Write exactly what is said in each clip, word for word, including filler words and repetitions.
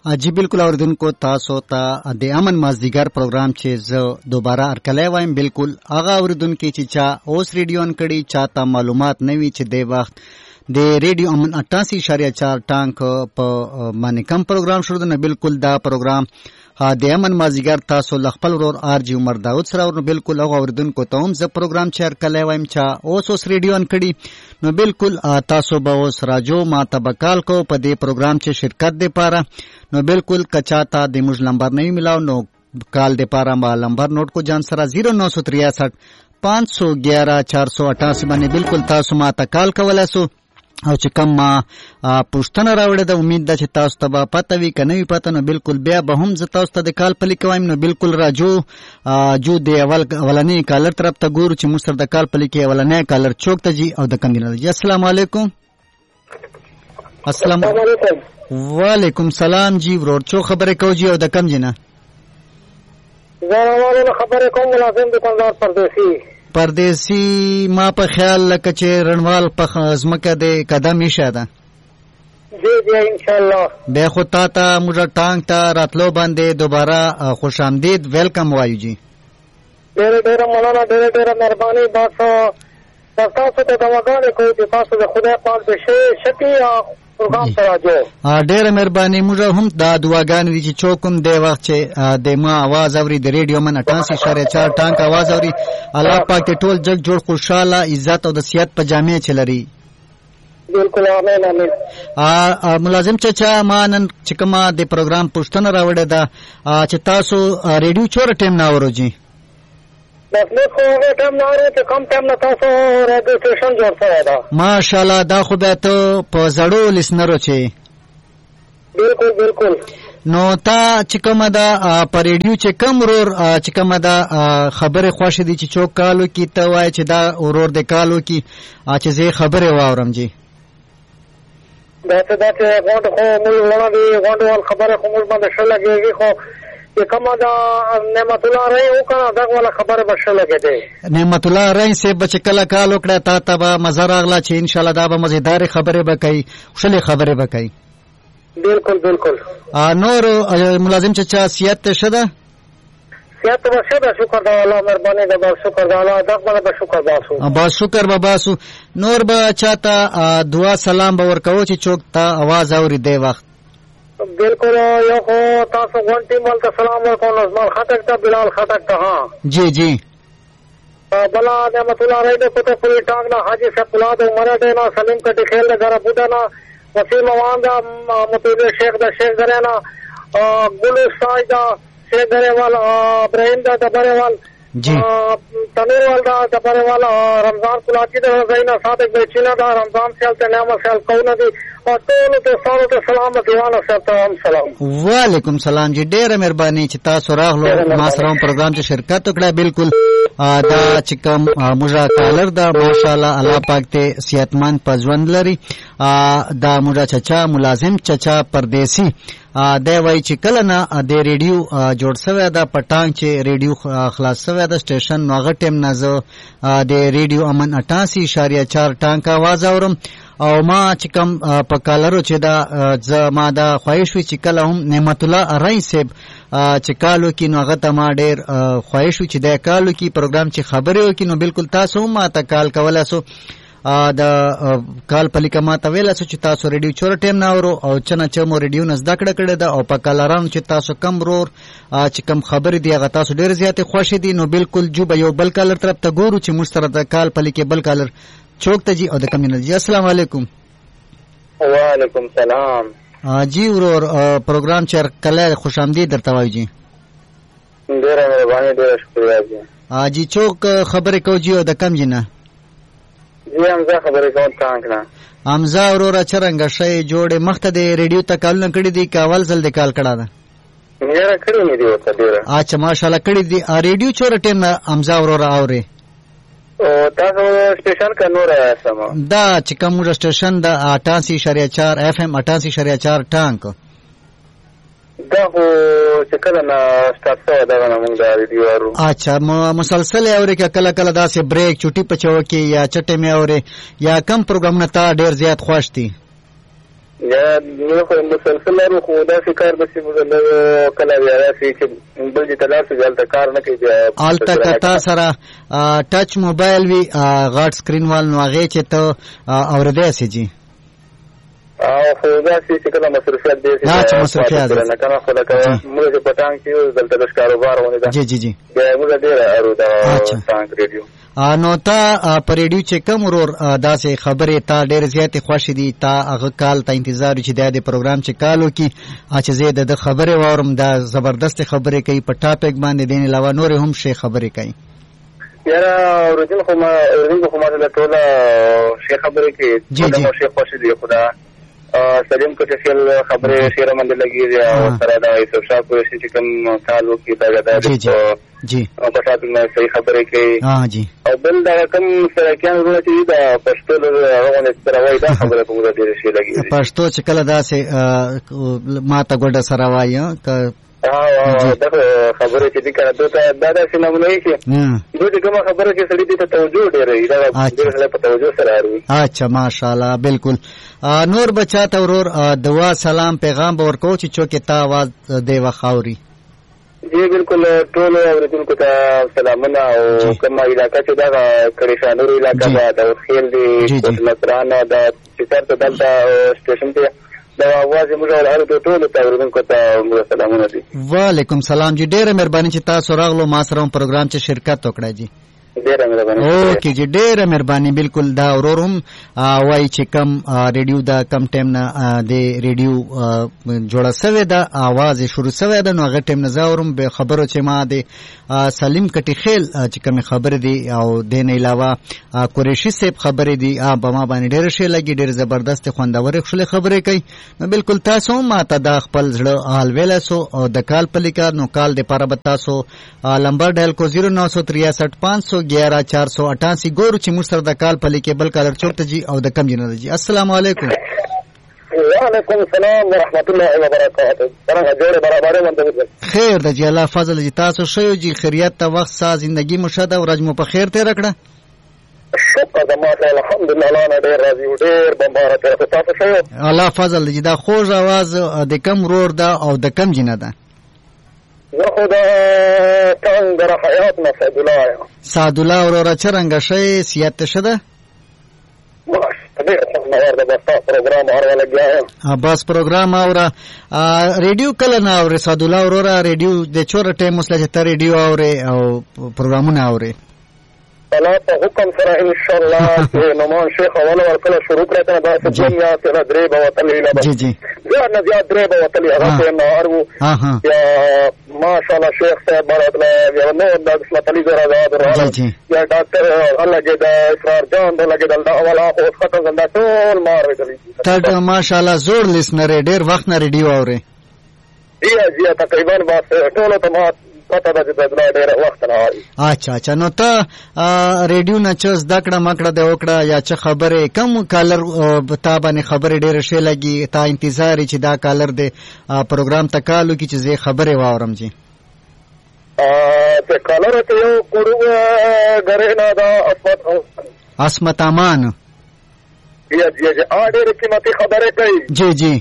जी बिल्कुल اوریدونکو تاسو ته د امن مازدیګر پروګرام چې زه دوباره ارکلای وایم بالکل هغه اوریدونکو چې چا اوس ریډیو ان کړي چاته معلومات نوي چې د وخت د ریډیو امن اٹھاسی اشاریه چار ټانک په باندې کم پروګرام شروع دی. بالکل دا پروګرام د امن مازدیګر تاسو لخپل ورور آر جی عمر داود سره ورنو بالکل هغه اوریدونکو ته هم زه پروګرام چې ارکلای وایم چا اوس اوس ریډیو ان کړي نو بالکل تاسو به اوس راجو ما تبکال کو په دې پروګرام چې شرکت دی پاره نو بالکل کچاتا د موږ نمبر نه ملاو نو کال د پاره ما نمبر نوٹ کو جان سره زیرو نو سو تریاسٹھ پانچ سو گیارہ چار سو اٹھاسی باندې بالکل تاسو ما ته کال کولای سو او چې کوم ما پوښتنه راوړې ده امید ده چې تاسو ته به پته وي که نه وي پته نو بالکل بیا به هم زه تاسو ته د کال پلي کوم نو بالکل راجو جو د اول اولنی کالر طرف ته ګورو چې موږ سره د کال پلي کې اولنی کالر چوک ته جي او د کم دینه جي. السلام علیکم. السلام علیکم. وعلیکم سلام جی ورور چو خبره کو جی او د کم جنه زه خبره کوم ملازم دکاندار پردیسی پردیسی ما په خیال لکه چې رنوال په ازمکه د قدم نشه ده. جی جی ان شاء الله به خو تا ته موږ ټانک ته راتلو باندې دوباره خوش آمدید ویلکم وایو جی. ډېر ډېر مولانا ډېر ډېر مهرباني باسو تاسو ته دعاګانې کوي چې تاسو د خدای پاک د شکي پروګرام ته راځو. ډېر مهرباني موږ هم دا دعاګانې دي چې چوکم د وخت چې د ما आवाज اوري د ریډیو من اٹھاسی اشاریه چار ټانک आवाज اوري الله پاک ټول جگ جوړ خوشاله عزت او د صحت په جامع چلري. بالکل امين امين. ملازم چچا ما نن چې کومه د پروګرام پوښتنه راوړې ده چې تاسو ریډیو چور ټیم نه اورو جی. بس نو خو هغه ټیم نه اورو ته کم ټیم نه تاسو ریډیو سټیشن جوړ کړی دا ماشاءالله دا خو به ته په زړو لسنرو چې بالکل بالکل نو تا چې کومه دا په ریډیو چې کم ورور چې کومه دا خبره خوښ دي چې چوک کالو کی ته وای چې دا ورور د کالو کی چې زه خبره واورم جی. دا څه دا چې غوډ خو موږ ونه دی غوډ خبره خو موږ باندې شل لګيږي خو کما دا نعمت الله رای او کنه دا ولا خبره بشه لګی دی. نعمت الله رای سے بچ کله کال وکړه تا ته به مزه راغله چې ان شاء الله دا به مزیدار خبره وکړي خوشاله خبره وکړي. بالکل بالکل. نور ملازم چچا صحت شده صحت به شده شکر د الله مهرباني ده با شکر د الله دا بل به شکر باسو با شکر به باسو. نور به چاته دعا سلام به ورکو چې چوک ته आवाज اوري دی وخت بالکل یو خو تاسو غونټي مال ته سلام ورکوم نظم خټک ته بلال خټک ته ها جی جی بلا نعمت الله رای دې پته پوری ټانګ نه حاجی صاحب پلاد عمر دې نه سلیم کټي خیل غره بودا نه وسیم واندا متوجه شیخ دا شیخ غره نه ګل سایدا شیخ غره والا ابراهیم دا دبره والا جی تنور والا دبره والا رمضان پلاتی دا زینا صادق بیچینا دا رمضان سیال ته نعمت سیال کوونه دي ټول ته سلام ته سلامتی والا سلام سلام. وعلیکم سلام جی ډیره مهرباني چې تاسو راغلو ما سره پروګرام ته شرکت وکړه. بالکل دا چې کوم موږ کالر دا ماشاءالله الله پاک ته صحتمند پزوند لري. دا موږ چچا ملازم چچا پردیسی دا وای چې کله نه د ریډیو جوړ شوی دا پټانګ چې ریډیو خلاص شوی دا سټیشن نو هغه ټیم نه زه د ریډیو امن اٹھاسی اشاریه چار ټانک आवाज اورم او ما چې کوم په کالرو چې دا زما دا خواهش وي چې کله هم نعمت الله رای صاحب چې کالو کې نو هغه ته ما ډېر خواهش وي چې دا کالو کې پروګرام چې خبرې وکړي نو بالکل تاسو هم ما ته کال کولی سو دا کال په لیکه ما ته ویلی سو چې تاسو ریډیو چوره ټیم نه اورو او چنه چې مو ریډیو نه زده کړه کړې ده او په کالرانو چې تاسو کم ورور چې کم خبرې دي هغه تاسو ډېر زیاتې خوښې دي نو بالکل جو به یو بل کالر طرف ته ګورو چې موږ سره د کال په لیکې بل کالر چوک ته جی او د کمینل جی. السلام علیکم. وعلیکم سلام جی ورور پروګرام چر کله خوش آمدید درته وایو جی. ډیره مهرباني ډیره شکریہ جی. جی چوک خبرې کو جی او د کم جنه جی حمزه خبرې کوم ټانک نه حمزه ورور چرنګ شې جوړې مخته د ریډیو ته کال نه کړی دی کاول زل د کال کړه ده نه کړی نه دی وته ډیره اچھا ماشاءالله کړی دی ریډیو چور ټیم حمزه ورور اوري او تاسو سټیشن کا نور آیا سم دا چې کوم سټیشن د اٹھاسی اشاریه چار اف ام اٹھاسی اشاریه چار ټانک دا خو چې کله نه سٹارټ شو دا نه موږ دا ریډیو اورو. اچھا مسلسل اوري کله کله داسې بریک چټي پچو کې یا چټه مې اوري یا کم پروګرام نه تا ډیر زیات خوښ دي؟ یا نو خو مسلسل لرو خو داسې کار به چې موږ نه کله بیا راسي چې بل ځای ته لاړ شو هلته کار نه کوي بیا هلته که تا سره ټچ موبایل وي غټ سکرین وال نو هغې چې ته اورېدی هسې جي او خو داسې چې کله مصروفیت دی چې مصروفیت نه کنه خو لکه موږ چې په ټانک کې یو دلته د کاروبار غونې ده جی جی جی بیا موږ ډېره اورو دا ټانک ریډیو نو تا په ریډیو چې کوم ورور داسې خبرې تا ډېر زیاتې خوښې دي تا هغه کال ته انتظار چې دا د پروګرام چې کال وکړي چې زه د خبرې واورم دا زبردست خبرې کوي په ټاپک باندې دین علاوه نورې هم شی خبرې کوي یاره اورېدل خو ما اورېدل خو ما ته ټوله شی خبرې کوي ټوله شی خوښې دي خو سلیم کټخیل خبرې شیره منډه لګېږي او سره دا یوسف شاه قریشي چې کوم کال وکړي دا دا جی او په شاته مې صحیح خبرې کوي ها جی او بل دا کوم سرکیان ورته چې دا پښتو هغه سره وایي دا خبره په موږ ډېر شي لګېږي پښتو چې کله داسې ما ته ګوډه سره وایي که ها دا خبره چې دي کنه دا دا داسې نمونه یې چې دوی کومه خبره چې سړي دې ته توجه ډېره وي دا ډېر په توجه سره اوري اچھا ماشاءالله بالکل نور بچا ته ورور دعا سلام پیغام به ورکو چې چوکې تا आवाज دی وخاوري جی بالکل ټول اوریدونکو ته سلامونه او کومه علاقه چې دا کریشانور علاقه ده د خیل دی نصرانه دا چې تر دلته سټیشن ته دا आवाज موږ ورته ټول ته اوریدونکو ته موږ سلامونه دي وعلیکم سلام جی ډیره مهرباني چې تاسو راغلو ما سره پروګرام چې شرکت وکړه جی ډیره مهرباني اوکې جی ډیره مهرباني بالکل دا اورور هم وای چې کم ریډیو دا کم ټیم نه د ریډیو جوړه سوی دا आवाज شروع سوی دا نو هغه ټیم نه زاورم به خبرو چې ما د سلیم کټی خیل چې کوم خبر دی او د نه علاوه قریشي صاحب خبرې دی په ما باندې ډېر شي لګي ډېر زبردست خوندور خپل خبرې کوي نو بالکل تاسو ما ته د خپل زړه حال ویل سو او د کال پلیکا نو کال د پاره بتاسو لمبر ډایل کو زیرو نو سو تریسٹھ پانچ سو گیارہ چار سو اٹھاسی ګورو چې موږ سره د کال پلیکې بل کالر چورته جی او د کم جنره جی السلام علیکم وعلیکم السلام ورحمۃ اللہ وبرکاتہ څنګه جوړه برابر مونږ خیر د جی الله فضل جی تاسو شوی جی خیریت ته وخت سا زندگی مشاده ورځ مو په خیر ته رکړه شکر د ماته الحمدلله الله نه ډیر راضي او ډیر بمبار ته تاسو شوی الله فضل جی دا خوږ आवाज د کم رور دا او د کم جنه ده زه خو د څنګه حیات نه سعد الله سعد الله ورور چرنګ شي سیادت شده بس پروګرام اوره ریډیو کله نه اورې سعد الله وروره ریډیو د چوره ټایم مسله چې ته ریډیو اورې او پروګرامونه اورې الله په حکم سره ان شاء الله چې نومان شیخ اول ورکله شروع کړه ته دا چې دنیا ته درې به وتلې لا جی جی زه نه زیات درې به وتلې هغه نه ارو یا ماشاءالله شیخ صاحب بارک الله یا نو د اسمت علي زرا زاد یا ډاکټر الله جې دا اسرار جان د لګې دلته اول اخو ختم زنده ټول مار ویلې ته ماشاءالله زور لیسنر ډېر وخت نه ریډیو اورې یا جی تقریبا بس ټول ته ما پته ده چې دا ډېر وخت نه وایي اچھا اچھا نو ته ریډیو نه چز دکړه مکړه د وکړه یا چې خبره کم کالر تا باندې خبره ډېر شي لګي تا انتظار چې دا کالر د پروګرام تکالو کی چې زه خبره واورم جی ا ته کالر ته یو کړو غره نه دا اسمت اسمت امان یا جی جی ا ډېر قیمتي خبره کوي جی جی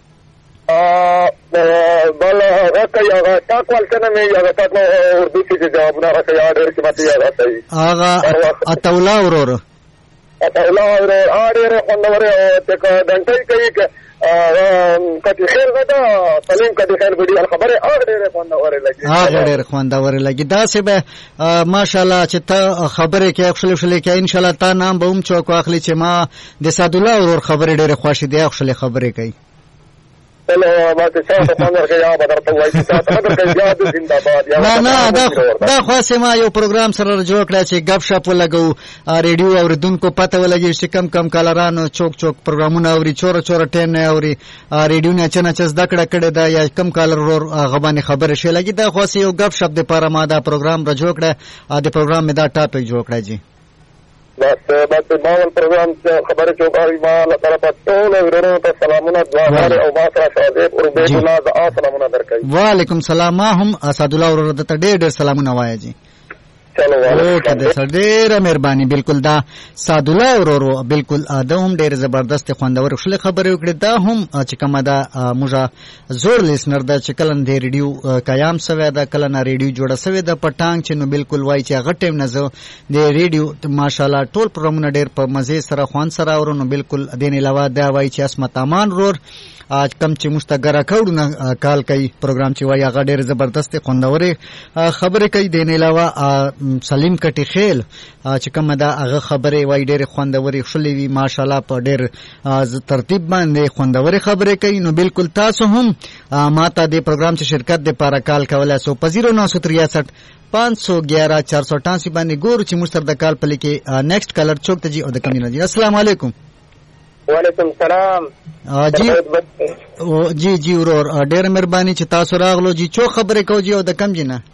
بل راکې هغه تاسو ولته نه یو تاسو اردو کې جواب نه راکې یا ډېر قیمتي یا صحیح هغه اتولا ورور اتولا ورور ا ډېر خوندور ته دنټي کوي کټي خیر غدا سلیم کټي خیر ویډیو خبره ا ډېر خوندور لګي ا ډېر خوندور لګي دا څه به ماشاءالله چې ته خبره کې خپل خپل کې ان شاء الله تا نام به هم چوک اخلي چې ما د سعد الله ورور خبره ډېر خوښ دي خپل خبره کوي نه نه دا خاصه ما یو پروګرام سره جوړ کړی چې غب شپ ولګو ریډیو اوریدونکو پته ولګي چې کم کم کالرانو چوک چوک پروګرامونه اوري چور چور ټین نه اوري ریډیو نه چنه چز دکړه کړي دا یا کم کالر ور غبانه خبره شي لګي دا خاصه یو غب شپ د پاره ما دا پروګرام را جوړ کړی د پروګرام می دا ټاپک جوړ کړی جی بس بس ماول پروګرام خبره چوکاري ما الله تعالی په ټول ورونو ته سلامونه دعاګانې او ما سره شادیب او به ګناه د سلامونه درکړي وعلیکم السلام هم اسد الله ورته ډېر ډېر سلامونه وایي جی چلو اوکې د سر ډیره مهرباني. بالکل دا سعدالله ورورو بالکل دا هم ډېر زبردست خوندور خپل خبرې وکړې. دا هم چې کومه دا موږ زوړ لیسنر دا چې کله د ریډیو قیام سوی دا کله نه ریډیو جوړه سوی د پټانګ چې نو بالکل وایي چې هغه ټیم نه زه د ریډیو ماشاءالله ټول پروګرامونه ډېر په مزې سره خوند سره اورو. نو بالکل دین علاوه دا وایي چې اسمت امان رور آج کم چې مستګره کړو نه کال کوي پروګرام چې وایي هغه ډېر زبردست خوندورې خبرې کوي. دین علاوه سلیم کټي خیل چې کومه دا هغه خبرې وایي ډېرې خوندورې ښکلې وي ماشاءالله په ډېر ترتیب باندې خوندورې خبرې کوي. نو بالکل تاسو هم ماته د پروګرام چې شرکت دپاره کال کولی سو په زیرو نو سو تریاسٹھ پانچ سو گیارہ چار سو اٹھاسی باندې ګورو چې موږ سره د کال په لیکې نیکسټ کلر چوک ته جي او د کمینه جي. السلام علیکم. وعلیکم السلام. جی جی جی ورور ډېره مهرباني چې تاسو راغلو. جی چو خبرې کوو جی او د کم جي نه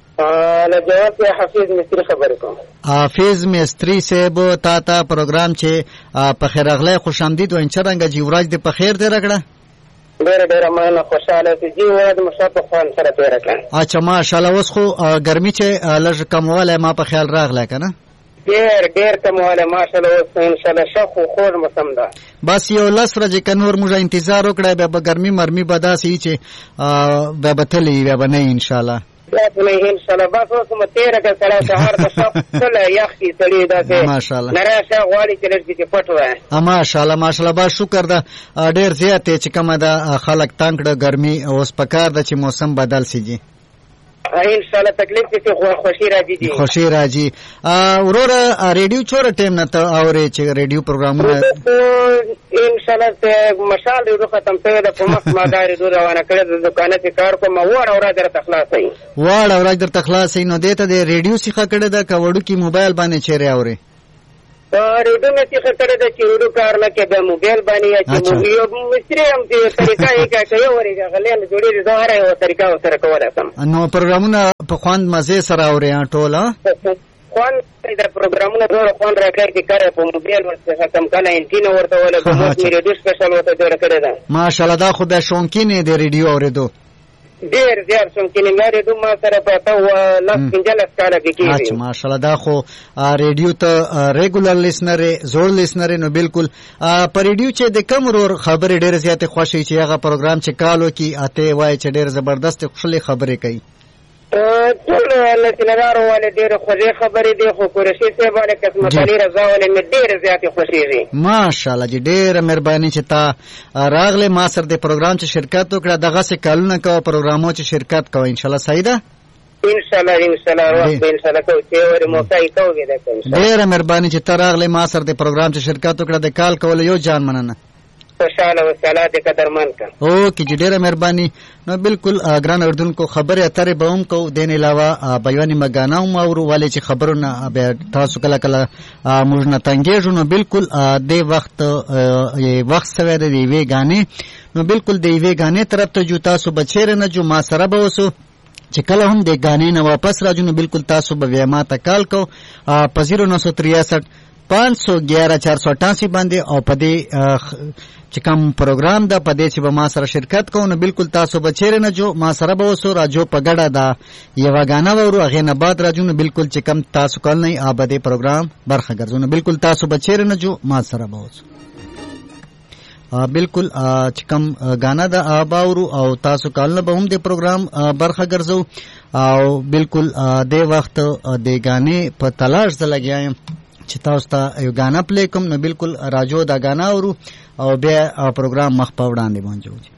له جواب کې حافظ مستری خبرې کوم. حافظ مستری صاحب تا ته پروګرام چې په خیر اغلی خوش آمدید و انچرنګ جی ورځ دې په خیر دې راکړه. ډېره ډېره مننه خوشحاله چې جی ورځ مو ښه په خوند سره تېره کړه. اچھا ماشاءالله. اوس خو ګرمي چې لږ کموالی ما په خیال راغلی که نه ډېر ډېر کموالی ماشاءالله. اوس انشاءالله ښه خو خوږ موسم ده. بس یو لس ورځې که نور موږ انتظار وکړی بیا به ګرمي مرمي به داسې وي چې بیا به تللی وي بیا به نه وي انشاءالله. بیا به نه وي انشاءالله. بس اوس مو تېره کړه سړی سهار به ښه ښکلی یخ کي سړي داسې ماشاءالله نری ښه غواړي چې لږ پکې پټ وای. ماشاءالله ماشاءالله. بس شکر ده ډېر زیات دی چې کومه ده خلک تنګ کړه ګرمي. اوس پکار ده چې موسم بدل سي جي انشاءالله. تکلیف چې خوشي راځي جی خوشي راځي. وروره ریډیو چوره ټیم نه ته اورې چې ریډیو پروګرامونه انشاءالله مشال ریډیو ختم شوی ده په مخ ما دا ریډیو روانه کړې د دوکانه چې کار کوم واړه ورځ درته خلاصوي واړه ورځ درته خلاصوي. نو دې ته د ریډیو څخه کړې ده که وړوکي موبایل باندې چیرې اورې؟ ریډیو نه څخه کړې ده چې وړو کار نه کې د موبایل باندې یا چې یو مستری هم چې طریقه یې که یو ورېږه غلی نه جوړېږي زه هره یوه طریقه ورسره کولی شم. نو پروګرامونه په خوند مزې سره اورې ټول خوند د پروګرامونه ټول خوند راکړی چې کار په موبایل ورڅخه کم کله انټینه ورته ولګوم. اوس مې ریډیو سپیشل ورته جوړه کړې ده. ماشاءالله. دا خو بیا شوقین یې د ریډیو اورېدو ډېر زیات شوقین یم. دا ریډیو ما سره په ته لس پنځلس کاله کې کېږي. اچھا ماشاءالله. دا خو ریډیو ته ریګولر لیسنر یې زوړ لیسنر یې. نو بالکل په ریډیو چې د کم ورور خبرې ډېرې زیاتې خوښ وي چې هغه پروګرام چې کال وکړي اته وایي چې ډېر زبردست ښکلې خبرې کوي. ټول لسنګارو والے ډېرې خوږې خبرې دي خو قریشي صاحب والے قسمت علي رضا والے مې ډېرې زیاتې خوښېږي. ماشاءالله جی ډېره مهرباني چې تا راغلې ما سره د پروګرام چې شرکت وکړه. دغسې کالونه کوه پروګرامو چې شرکت کوه انشاءالله. صحیح ده انشاءالله انشاءالله وخت به انشاءالله کوو چې ورې موقع یې کوو ده. ډېره مهرباني چې ته راغلې ما سره د پروګرام چې شرکت وکړه. د کال کولو یو جان مننه. خوشحاله وساله دې قدرمن کا. اوکې جی ډېره مهرباني. نو بالکل ګران اردوونکو خبرې اترې به هم کوو. دین علاوه به یوه نیمه ګانا هم اورو ولې چې خبرونه بیا تاسو کله کله موږ نه تنګېږو. نو بالکل دې وخت وخت سوی دی د یوې ګانې. نو بالکل د یوې ګانې طرف ته جو. تاسو به چیرې نه جو ما سره به اوسو چې کله هم د ګانې نه واپس راځو. نو بالکل تاسو به بیا ما ته کال کو په زیرو نو سو تریاسٹھ پانچ سو گیارہ چار سو اٹھاسی باندې او په دې چې کوم پروګرام ده په دې چې به ما سره شرکت کوو. نو بالکل تاسو به چیرې نه جو ما سره به اوسو راجو په ګډه ده یوه ګانا وورو هغې نه بعد راځو. نو بالکل چې کوم تاسو کال نه یې به دې پروګرام برخه ګرځو. نو بالکل تاسو به چیرې نه جو ما سره به اوسو. بالکل چې کوم ګانا ده به اورو او تاسو کال نه به هم د پروګرام برخه ګرځو. او بالکل دې وخت د ګانې په تلاش زه لګیا یم چې تاسو ته یو ګانا پلی کوم. نو بالکل راجو دا ګانا اورو او بیا پروګرام مخ په وړاندې باندې